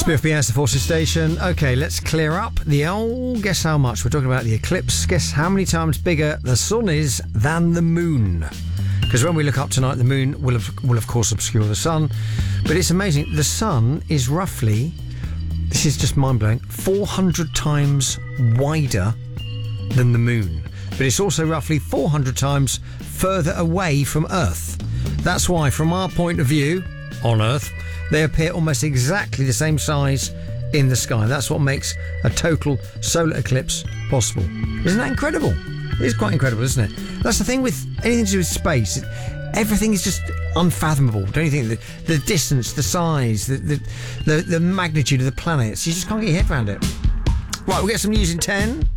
Spiff BS, the Forces Station. Okay, let's clear up the old guess how much. We're talking about the eclipse. Guess how many times bigger the sun is than the moon. Because when we look up tonight, the moon will of course obscure the sun. But it's amazing. The sun is roughly, this is just mind-blowing, 400 times wider than the moon. But it's also roughly 400 times further away from Earth. That's why, from our point of view, on Earth, they appear almost exactly the same size in the sky. That's what makes a total solar eclipse possible. Isn't that incredible? It is quite incredible, isn't it? That's the thing with anything to do with space. Everything is just unfathomable, don't you think? The distance, the size, the magnitude of the planets. You just can't get your head around it. Right, we'll get some news in 10.